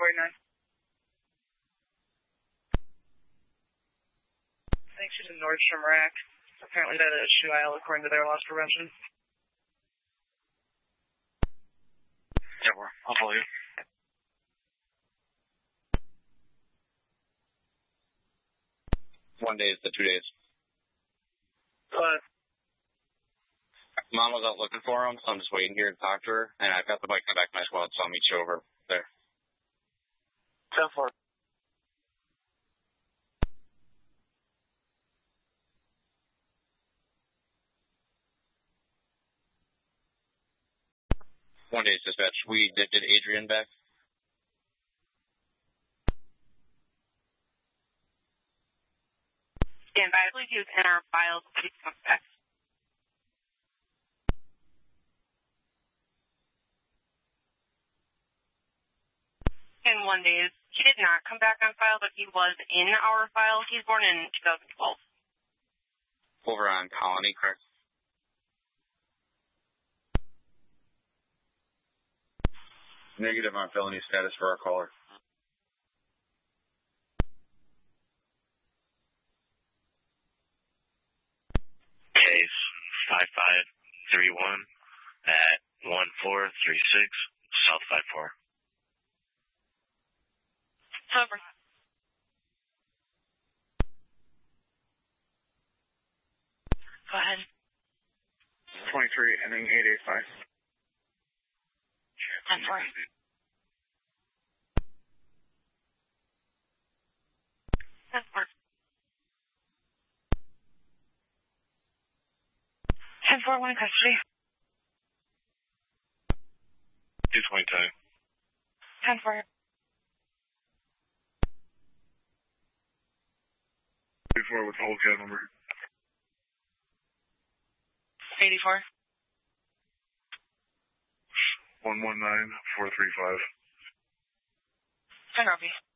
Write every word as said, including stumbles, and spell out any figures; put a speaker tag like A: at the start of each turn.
A: forty-nine. I think she's in Nordstrom Rack. Apparently that is shoe aisle according to their loss prevention.
B: Yeah, we're, I'll follow you.
C: One day is the two days.
A: But
C: Mom was out looking for him, so I'm just waiting here to talk to her, and I've got the bike in the back of my squad, so I'll meet you over there.
B: ten four.
C: One day's dispatch. We did, did Adrian back?
D: Stand by. I believe he was in our files. Please come back. And one day, he did not come back on file, but he was in our file. He's born in two thousand twelve.
C: Over on Colony, correct? Negative on felony status for our caller.
B: Case five five three one at one four three six South five four.
D: Over. Go ahead.
B: twenty-three, ending eight eight five.
D: ten four. ten four. ten four, one in custody.
B: two twenty-two.
D: ten four.
B: two four with the whole cab number.
D: eighty-four.
B: one one nine four three five.
D: Ten Robbie.